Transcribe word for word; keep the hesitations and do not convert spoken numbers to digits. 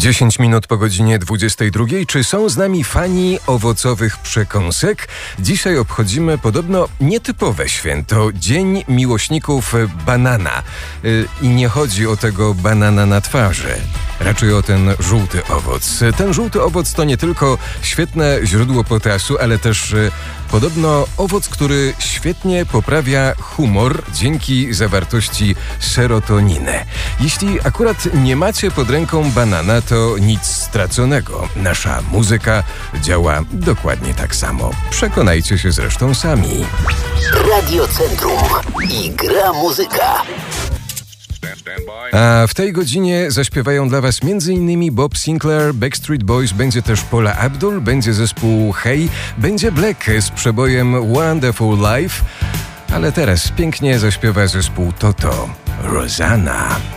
dziesięć minut po godzinie dwudziestej drugiej. Czy są z nami fani owocowych przekąsek? Dzisiaj obchodzimy podobno nietypowe święto. Dzień miłośników banana. I nie chodzi o tego banana na twarzy. Raczej o ten żółty owoc. Ten żółty owoc to nie tylko świetne źródło potasu, ale też podobno owoc, który świetnie poprawia humor dzięki zawartości serotoniny. Jeśli akurat nie macie pod ręką banana, to nic straconego. Nasza muzyka działa dokładnie tak samo. Przekonajcie się zresztą sami. Radio Centrum i gra muzyka. A w tej godzinie zaśpiewają dla was m.in. Bob Sinclair, Backstreet Boys, będzie też Paula Abdul, będzie zespół Hey, będzie Black z przebojem Wonderful Life, ale teraz pięknie zaśpiewa zespół Toto, Rosanna.